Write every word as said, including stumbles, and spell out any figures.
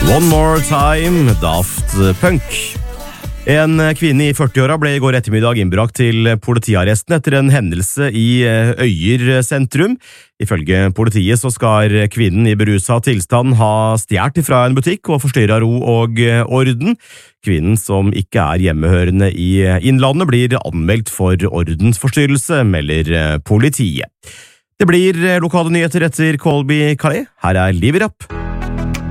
One More Time, Daft Punk. En kvinne i førti-åra ble i går ettermiddag innbrakt til politiarresten etter en hendelse i Øyer sentrum. Ifølge politiet så skal kvinnen i berusa tilstand ha stjert fra en butikk og forstyrret ro og orden. Kvinnen, som ikke er hjemmehørende i Innlandet, blir anmeldt for ordensforstyrrelse, melder politiet. Det blir lokale nyheter etter Colby Calais. Her er Liv i Rapp.